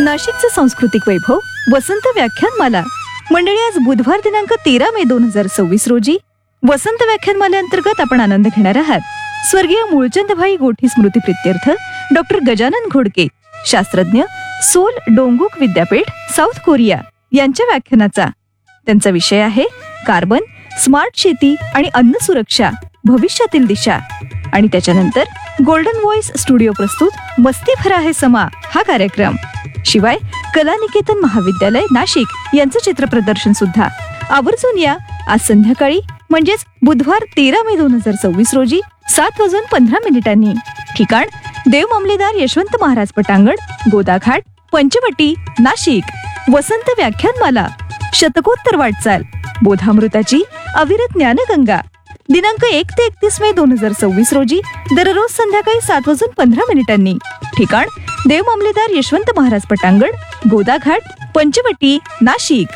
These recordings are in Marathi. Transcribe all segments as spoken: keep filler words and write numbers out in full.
नाशिकचे सांस्कृतिक वैभव वसंत व्याख्यानमाला. मंडळी, आज बुधवार दिनांक तेरा मे दोन हजार सव्वीस रोजी वसंत व्याख्यानमालेअंतर्गत आपण आनंद घेणार आहात स्वर्गीय मूळचंदभाई गोठी स्मृती प्रित्यर्थ डॉक्टर गजानन घोडके, शास्त्रज्ञ, सोल डोंगुक विद्यापीठ, साऊथ कोरिया यांच्या व्याख्यानाचा. त्यांचा विषय आहे कार्बन, स्मार्ट शेती आणि अन्न सुरक्षा, भविष्यातील दिशा. आणि त्याच्यानंतर गोल्डन व्हॉइस स्टुडिओ प्रस्तुत मस्ती भरा है समा हा कार्यक्रम. शिवाय कलानिकेतन महाविद्यालय नाशिक यांचं चित्रप्रदर्शन सुद्धा. आवर्जून या. आज संध्याकाळी म्हणजेच बुधवार तेरा मे दोन हजार सव्वीस रोजी सात वाजून पंधरा मिनिटांनी. ठिकाण देव मामलेदार यशवंत महाराज पटांगण, गोदाघाट, पंचवटी, नाशिक. वसंत व्याख्यानमाला, शतकोत्तर वाटचाल, बोधामृताची अविरत ज्ञानगंगा. दिनांक एक ते एकतीस मे दोन हजार सव्वीस रोजी दररोज संध्याकाळी सात वाजून पंधरा मिनिटांनी. ठिकाण देव मामलेदार यशवंत महाराज पटांगण, गोदाघाट, पंचवटी, नाशिक.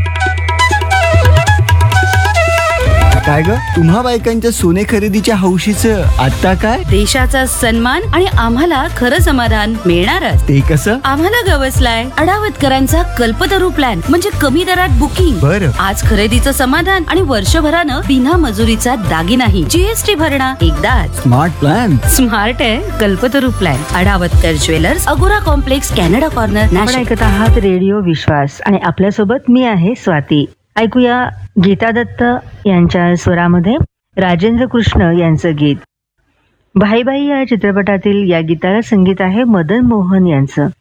काय ग, तुम्हा बायकांच्या सोने खरेदीच्या हौशीचं आता काय? देशाचा सन्मान आणि आम्हाला खरं समाधान मिळणारच. ते कसं? आम्हाला गवसलाय अडावतकरांचा कल्पतरू प्लॅन, म्हणजे कमी दरात बुकिंग. बरं. आज खरेदीचं समाधान आणि वर्षभरानं बिना मजुरीचा दागिनाही. जीएसटी भरणा एकदाच. Smart plan. स्मार्ट आहे कल्पतरू प्लॅन. अडावतकर ज्वेलर्स, अगोरा कॉम्प्लेक्स, कॅनडा कॉर्नर, आपण नाशिक. ऐकत आहात रेडिओ विश्वास आणि आपल्यासोबत मी आहे स्वाती. ऐकूया गीता दत्त यांच्या स्वरामध्ये राजेंद्र कृष्ण यांचं गीत. भाई भाई या चित्रपटातील या गीताला संगीत आहे मदन मोहन यांचं.